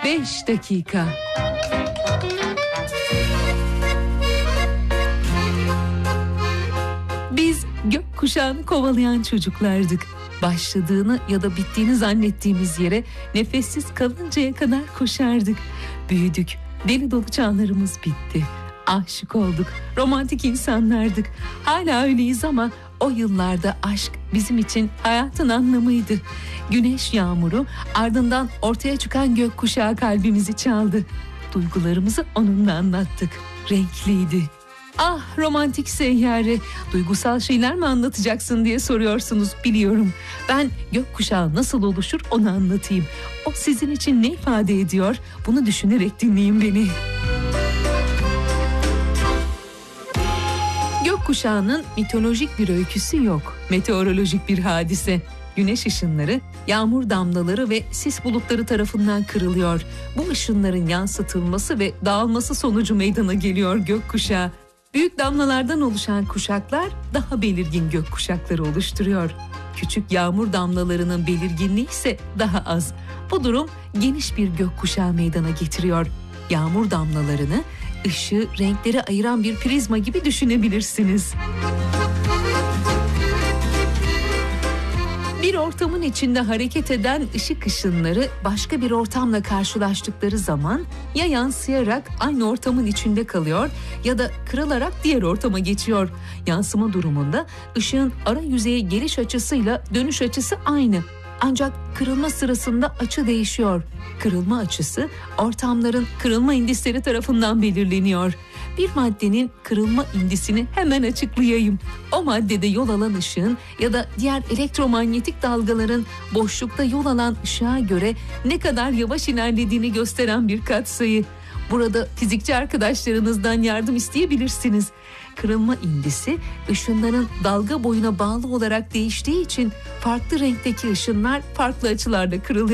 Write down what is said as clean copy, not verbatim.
5 dakika. Biz gökkuşağını kovalayan çocuklardık. Başladığını ya da bittiğini zannettiğimiz yere nefessiz kalıncaya kadar koşardık. Büyüdük, deli dolu çağlarımız bitti. Aşık olduk, romantik insanlardık. Hala öyleyiz ama o yıllarda aşk bizim için hayatın anlamıydı. Güneş yağmuru, ardından ortaya çıkan gökkuşağı kalbimizi çaldı. Duygularımızı onunla anlattık. Renkliydi. Ah romantik seyyare, duygusal şeyler mi anlatacaksın diye soruyorsunuz, biliyorum. Ben gökkuşağı nasıl oluşur onu anlatayım. O sizin için ne ifade ediyor? Bunu düşünerek dinleyin beni. Gökkuşağının mitolojik bir öyküsü yok. Meteorolojik bir hadise. Güneş ışınları, yağmur damlaları ve sis bulutları tarafından kırılıyor. Bu ışınların yansıtılması ve dağılması sonucu meydana geliyor gökkuşağı. Büyük damlalardan oluşan kuşaklar daha belirgin gökkuşakları oluşturuyor. Küçük yağmur damlalarının belirginliği ise daha az. Bu durum geniş bir gökkuşağı meydana getiriyor. Yağmur damlalarını ışığı renkleri ayıran bir prizma gibi düşünebilirsiniz. Bir ortamın içinde hareket eden ışık ışınları başka bir ortamla karşılaştıkları zaman ya yansıyarak aynı ortamın içinde kalıyor ya da kırılarak diğer ortama geçiyor. Yansıma durumunda ışığın ara yüzeye geliş açısıyla dönüş açısı aynı. Ancak kırılma sırasında açı değişiyor. Kırılma açısı ortamların kırılma indisleri tarafından belirleniyor. Bir maddenin kırılma indisini hemen açıklayayım. O maddede yol alan ışığın ya da diğer elektromanyetik dalgaların boşlukta yol alan ışığa göre ne kadar yavaş ilerlediğini gösteren bir katsayı. Burada fizikçi arkadaşlarınızdan yardım isteyebilirsiniz. Kırılma indisi ışınların dalga boyuna bağlı olarak değiştiği için farklı renkteki ışınlar farklı açılarda kırılıyor.